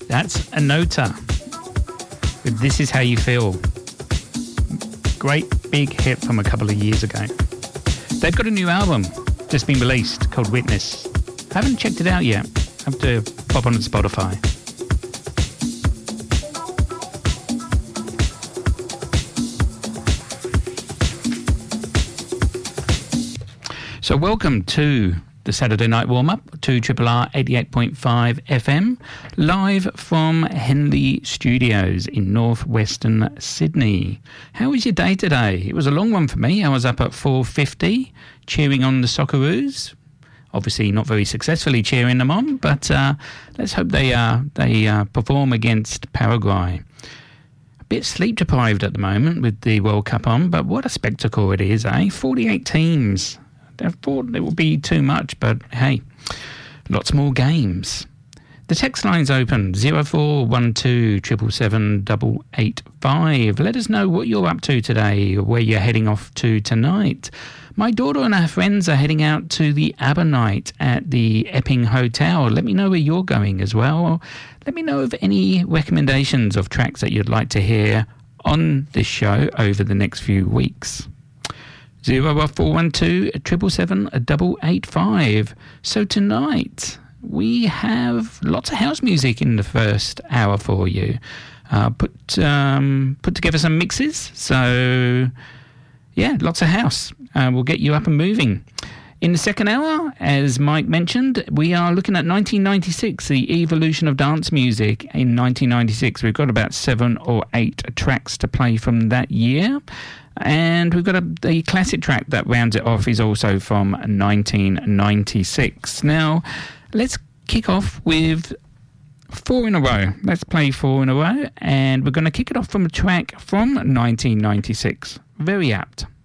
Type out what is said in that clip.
That's Anota with This Is How You Feel. Great big hit from a couple of years ago. They've got a new album just been released called Witness. I haven't checked it out yet. I have to pop on Spotify. So welcome to the Saturday Night Warm-Up to Triple R 88.5 FM, live from Henley Studios in northwestern Sydney. How was your day today? It was a long one for me. I was up at 4:50 cheering on the Socceroos. Obviously not very successfully cheering them on, but let's hope they perform against Paraguay. A bit sleep deprived at the moment with the World Cup on, but what a spectacle it is, eh? 48 teams. I thought it would be too much, but hey, lots more games. The text line's open, 0412 777 885. Let us know what you're up to today, or where you're heading off to tonight. My daughter and her friends are heading out to the ABBA night at the Epping Hotel. Let me know where you're going as well. Let me know of any recommendations of tracks that you'd like to hear on this show over the next few weeks. 0412 777 885. So tonight we have lots of house music in the first hour for you. Put together some mixes. So yeah, lots of house. We'll get you up and moving. In the second hour, as Mike mentioned, we are looking at 1996, the evolution of dance music in 1996. We've got about 7 or 8 tracks to play from that year. And we've got a classic track that rounds it off is also from 1996. Now, let's kick off with 4 in a row. Let's play 4 in a row. And we're going to kick it off from a track from 1996. Very apt.